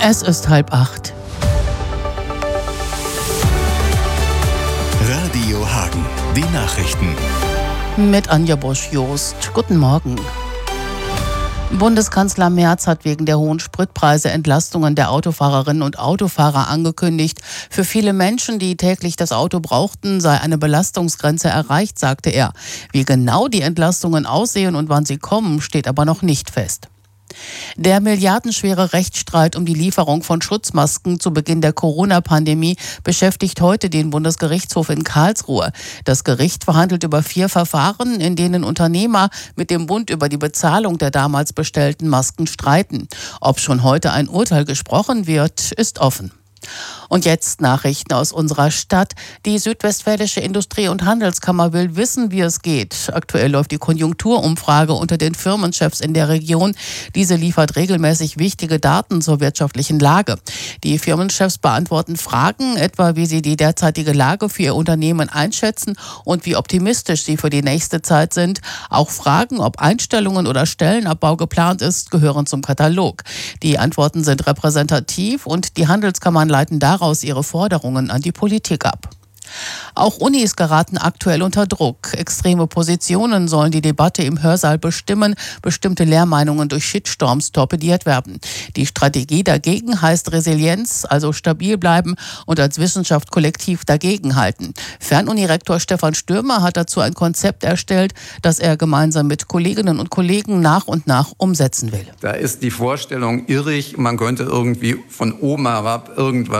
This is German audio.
Es ist 7:30. Radio Hagen, die Nachrichten. Mit Anja Bosch-Jost. Guten Morgen. Bundeskanzler Merz hat wegen der hohen Spritpreise Entlastungen der Autofahrerinnen und Autofahrer angekündigt. Für viele Menschen, die täglich das Auto brauchten, sei eine Belastungsgrenze erreicht, sagte er. Wie genau die Entlastungen aussehen und wann sie kommen, steht aber noch nicht fest. Der milliardenschwere Rechtsstreit um die Lieferung von Schutzmasken zu Beginn der Corona-Pandemie beschäftigt heute den Bundesgerichtshof in Karlsruhe. Das Gericht verhandelt über 4 Verfahren, in denen Unternehmer mit dem Bund über die Bezahlung der damals bestellten Masken streiten. Ob schon heute ein Urteil gesprochen wird, ist offen. Und jetzt Nachrichten aus unserer Stadt. Die Südwestfälische Industrie- und Handelskammer will wissen, wie es geht. Aktuell läuft die Konjunkturumfrage unter den Firmenchefs in der Region. Diese liefert regelmäßig wichtige Daten zur wirtschaftlichen Lage. Die Firmenchefs beantworten Fragen, etwa wie sie die derzeitige Lage für ihr Unternehmen einschätzen und wie optimistisch sie für die nächste Zeit sind. Auch Fragen, ob Einstellungen oder Stellenabbau geplant ist, gehören zum Katalog. Die Antworten sind repräsentativ und die Handelskammern leiten daraus ihre Forderungen an die Politik ab. Auch Unis geraten aktuell unter Druck. Extreme Positionen sollen die Debatte im Hörsaal bestimmen, bestimmte Lehrmeinungen durch Shitstorms torpediert werden. Die Strategie dagegen heißt Resilienz, also stabil bleiben und als Wissenschaft kollektiv dagegenhalten. Fernunirektor Stefan Stürmer hat dazu ein Konzept erstellt, das er gemeinsam mit Kolleginnen und Kollegen nach und nach umsetzen will. Da ist die Vorstellung irrig, man könnte irgendwie von oben herab irgendwas